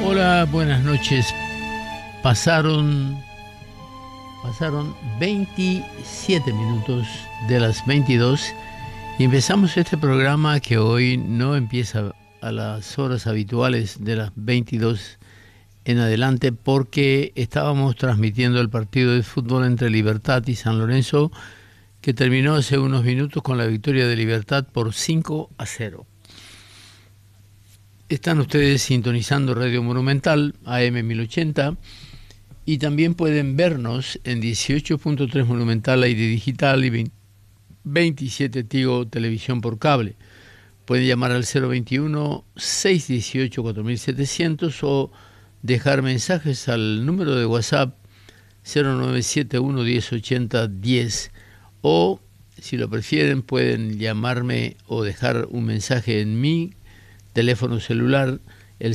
Hola, buenas noches. Pasaron 27 minutos de las 22 y empezamos este programa que hoy no empieza a las horas habituales de las 22 en adelante porque estábamos transmitiendo el partido de fútbol entre Libertad y San Lorenzo, que terminó hace unos minutos con la victoria de Libertad por 5-0. Están ustedes sintonizando Radio Monumental, AM 1080, y también pueden vernos en 18.3 Monumental aire digital y 27 Tigo televisión por cable. Pueden llamar al 021-618-4700 o dejar mensajes al número de WhatsApp 0971-1080-10, o si lo prefieren pueden llamarme o dejar un mensaje en mi teléfono celular, el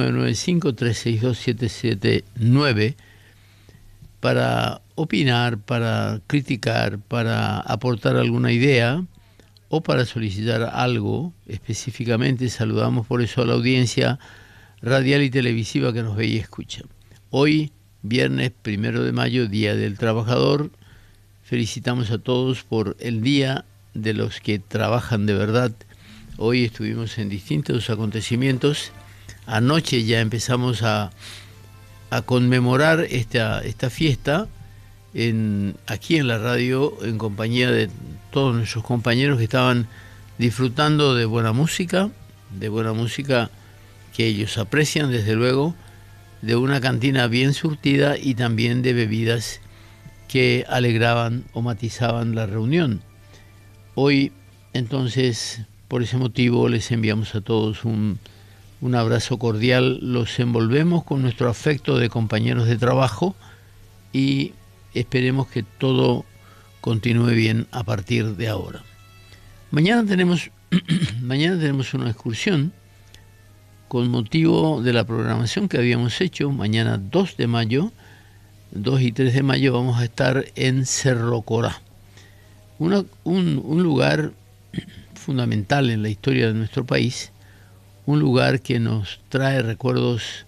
0995-362-779, para opinar, para criticar, para aportar alguna idea o para solicitar algo específicamente. Saludamos por eso a la audiencia radial y televisiva que nos ve y escucha. Hoy, viernes 1 de mayo, Día del Trabajador. Felicitamos a todos por el Día de los que trabajan de verdad. Hoy estuvimos en distintos acontecimientos. Anoche ya empezamos a conmemorar esta fiesta aquí en la radio, en compañía de todos nuestros compañeros que estaban disfrutando de buena música que ellos aprecian, desde luego, de una cantina bien surtida y también de bebidas que alegraban o matizaban la reunión. Hoy, entonces, por ese motivo, les enviamos a todos un abrazo cordial, los envolvemos con nuestro afecto de compañeros de trabajo y esperemos que todo continúe bien a partir de ahora. Mañana tenemos una excursión con motivo de la programación que habíamos hecho. Mañana 2 y 3 de mayo vamos a estar en Cerro Corá, un lugar fundamental en la historia de nuestro país, un lugar que nos trae recuerdos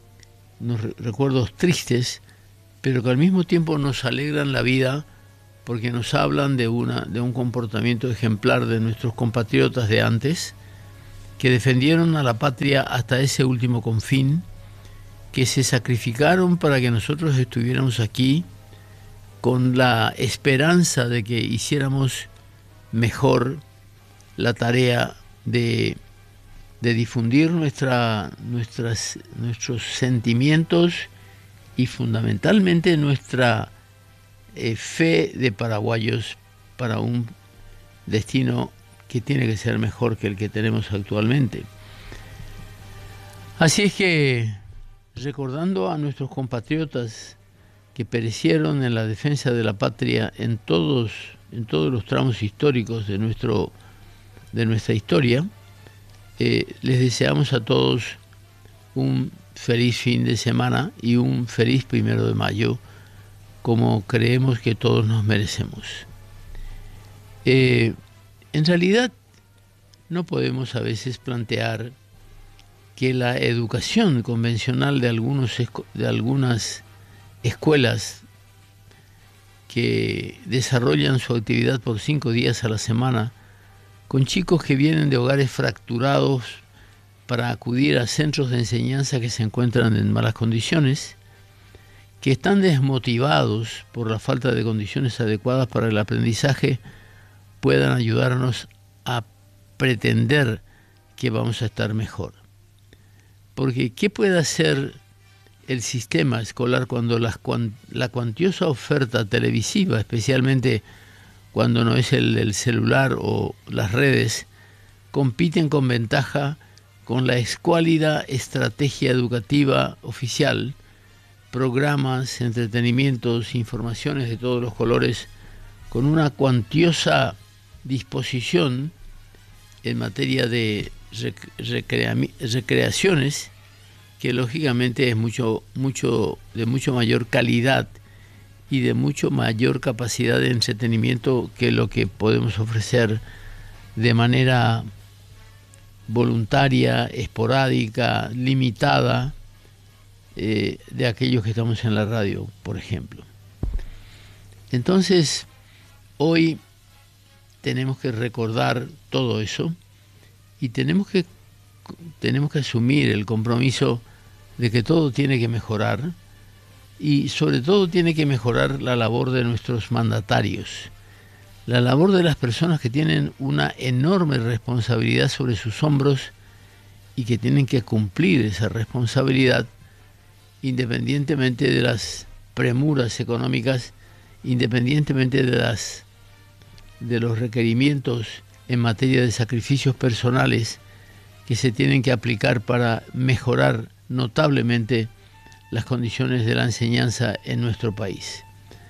tristes, pero que al mismo tiempo nos alegran la vida, porque nos hablan de un comportamiento ejemplar de nuestros compatriotas de antes, que defendieron a la patria hasta ese último confín, que se sacrificaron para que nosotros estuviéramos aquí con la esperanza de que hiciéramos mejor la tarea de difundir nuestros sentimientos y fundamentalmente nuestra fe de paraguayos para un destino que tiene que ser mejor que el que tenemos actualmente. Así es que, recordando a nuestros compatriotas que perecieron en la defensa de la patria en todos los tramos históricos de nuestra historia, les deseamos a todos un feliz fin de semana y un feliz 1 de mayo, como creemos que todos nos merecemos. En realidad, no podemos a veces plantear que la educación convencional de algunas escuelas que desarrollan su actividad por 5 días a la semana, con chicos que vienen de hogares fracturados para acudir a centros de enseñanza que se encuentran en malas condiciones, que están desmotivados por la falta de condiciones adecuadas para el aprendizaje, puedan ayudarnos a pretender que vamos a estar mejor. Porque ¿qué puede hacer el sistema escolar cuando la cuantiosa oferta televisiva, especialmente cuando no es el celular o las redes, compiten con ventaja con la escuálida estrategia educativa oficial, programas, entretenimientos, informaciones de todos los colores, con una cuantiosa disposición en materia de recreaciones, que lógicamente es de mucho mayor calidad y de mucho mayor capacidad de entretenimiento que lo que podemos ofrecer de manera voluntaria, esporádica, limitada de aquellos que estamos en la radio, por ejemplo. Entonces, hoy tenemos que recordar todo eso y tenemos que asumir el compromiso de que todo tiene que mejorar y sobre todo tiene que mejorar la labor de nuestros mandatarios, la labor de las personas que tienen una enorme responsabilidad sobre sus hombros y que tienen que cumplir esa responsabilidad independientemente de las premuras económicas, independientemente de los requerimientos en materia de sacrificios personales que se tienen que aplicar para mejorar notablemente las condiciones de la enseñanza en nuestro país.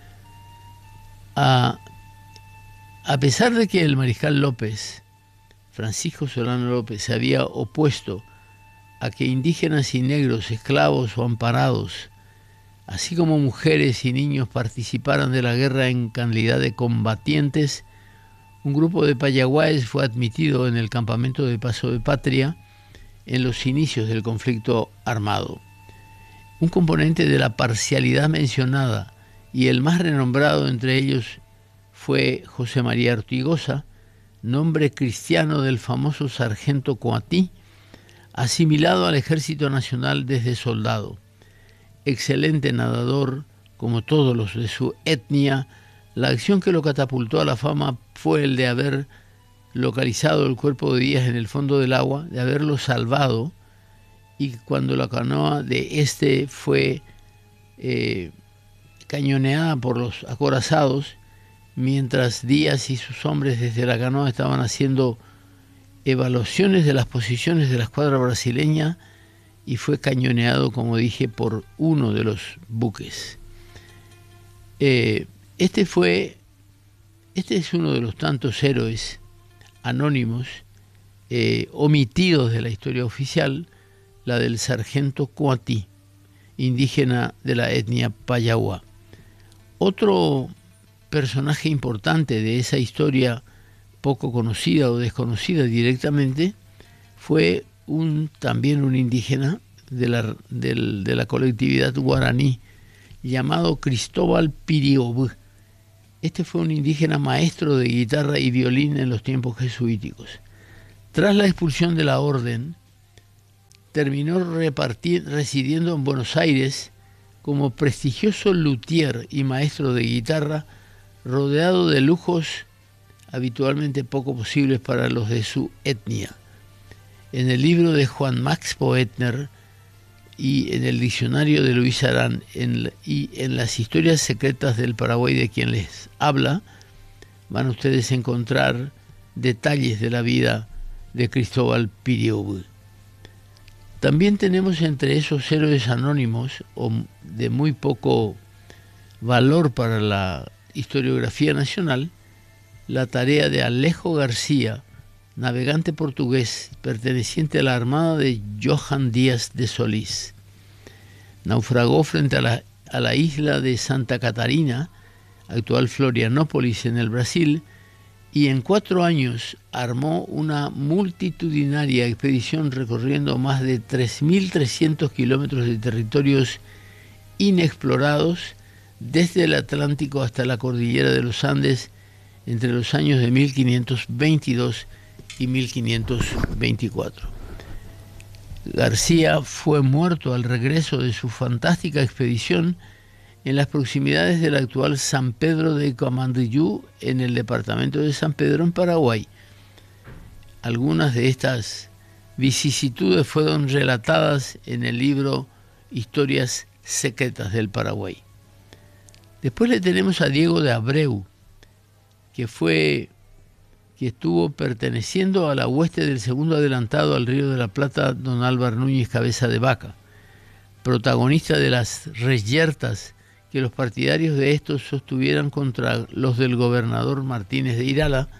A pesar de que el mariscal López, Francisco Solano López, se había opuesto a que indígenas y negros, esclavos o amparados, así como mujeres y niños participaran de la guerra en calidad de combatientes, un grupo de payaguáes fue admitido en el campamento de Paso de Patria en los inicios del conflicto armado. Un componente de la parcialidad mencionada y el más renombrado entre ellos fue José María Ortigosa, nombre cristiano del famoso sargento Coatí, asimilado al Ejército Nacional desde soldado. Excelente nadador, como todos los de su etnia, la acción que lo catapultó a la fama fue el de haber localizado el cuerpo de Díaz en el fondo del agua, de haberlo salvado, y cuando la canoa de este fue cañoneada por los acorazados, mientras Díaz y sus hombres desde la canoa estaban haciendo evaluaciones de las posiciones de la escuadra brasileña, y fue cañoneado, como dije, por uno de los buques. Este es uno de los tantos héroes anónimos omitidos de la historia oficial, la del sargento Coatí, indígena de la etnia Payagua. Otro personaje importante de esa historia poco conocida o desconocida directamente fue también un indígena de la colectividad guaraní llamado Cristóbal Piriobú. Este fue un indígena maestro de guitarra y violín en los tiempos jesuíticos. Tras la expulsión de la orden, terminó residiendo en Buenos Aires como prestigioso luthier y maestro de guitarra, rodeado de lujos habitualmente poco posibles para los de su etnia. En el libro de Juan Max Poetner y en el diccionario de Luis Arán y en las historias secretas del Paraguay de quien les habla, van ustedes a encontrar detalles de la vida de Cristóbal Piriobú. También tenemos entre esos héroes anónimos o de muy poco valor para la historiografía nacional la tarea de Alejo García, navegante portugués perteneciente a la armada de Johan Díaz de Solís. Naufragó frente a la isla de Santa Catarina, actual Florianópolis en el Brasil, y en 4 años armó una multitudinaria expedición recorriendo más de 3.300 kilómetros de territorios inexplorados desde el Atlántico hasta la cordillera de los Andes entre los años de 1522 y 1524. García fue muerto al regreso de su fantástica expedición en las proximidades del actual San Pedro de Camandillú, en el departamento de San Pedro, en Paraguay. Algunas de estas vicisitudes fueron relatadas en el libro Historias Secretas del Paraguay. Después le tenemos a Diego de Abreu, que estuvo perteneciendo a la hueste del segundo adelantado al Río de la Plata, don Álvar Núñez Cabeza de Vaca, protagonista de las reyertas que los partidarios de estos sostuvieran contra los del gobernador Martínez de Irala,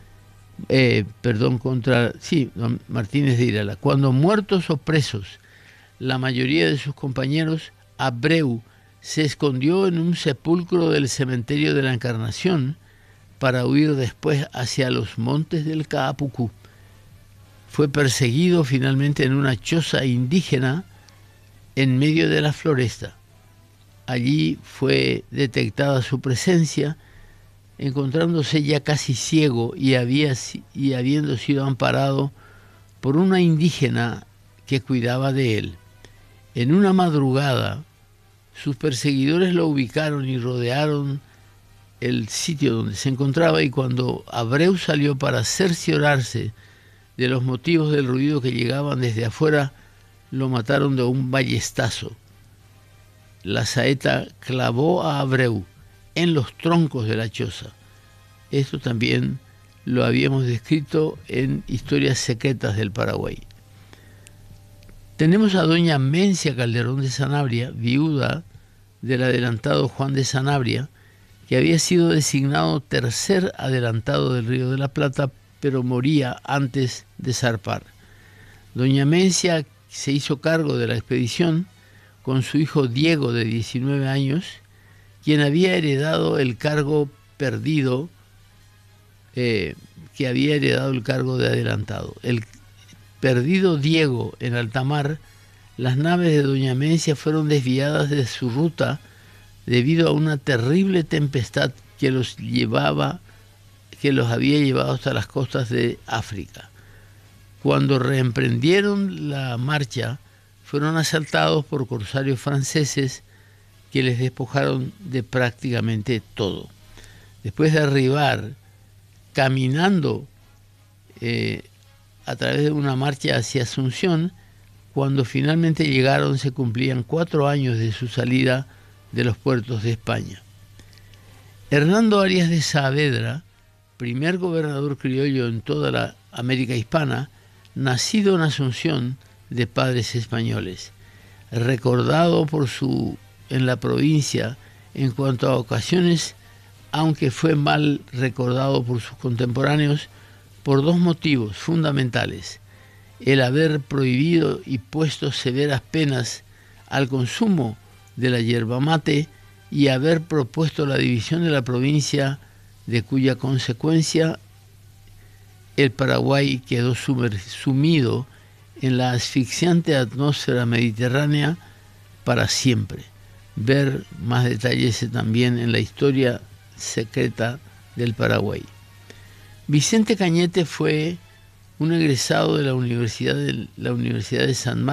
don Martínez de Irala. Cuando muertos o presos la mayoría de sus compañeros, Abreu se escondió en un sepulcro del cementerio de la Encarnación para huir después hacia los montes del Caapucú. Fue perseguido finalmente en una choza indígena en medio de la floresta. Allí fue detectada su presencia, encontrándose ya casi ciego y habiendo sido amparado por una indígena que cuidaba de él. En una madrugada, sus perseguidores lo ubicaron y rodearon el sitio donde se encontraba, y cuando Abreu salió para cerciorarse de los motivos del ruido que llegaban desde afuera, lo mataron de un ballestazo. La saeta clavó a Abreu en los troncos de la choza. Esto también lo habíamos descrito en Historias Secretas del Paraguay. Tenemos a doña Mencia Calderón de Sanabria, viuda del adelantado Juan de Sanabria, que había sido designado tercer adelantado del Río de la Plata, pero moría antes de zarpar. Doña Mencia se hizo cargo de la expedición con su hijo Diego, de 19 años, quien había heredado el cargo perdido, que había heredado el cargo de adelantado. El perdido Diego en alta mar, las naves de doña Mencia fueron desviadas de su ruta debido a una terrible tempestad que los había llevado hasta las costas de África. Cuando reemprendieron la marcha, fueron asaltados por corsarios franceses que les despojaron de prácticamente todo. Después de arribar caminando a través de una marcha hacia Asunción, cuando finalmente llegaron se cumplían 4 años de su salida de los puertos de España. Hernando Arias de Saavedra, primer gobernador criollo en toda la América hispana, nacido en Asunción de padres españoles, recordado en la provincia en cuanto a ocasiones, aunque fue mal recordado por sus contemporáneos por 2 motivos fundamentales: el haber prohibido y puesto severas penas al consumo de la yerba mate y haber propuesto la división de la provincia, de cuya consecuencia el Paraguay quedó sumido en la asfixiante atmósfera mediterránea para siempre. Ver más detalles también en la Historia Secreta del Paraguay. Vicente Cañete fue un egresado de la Universidad de San Marcos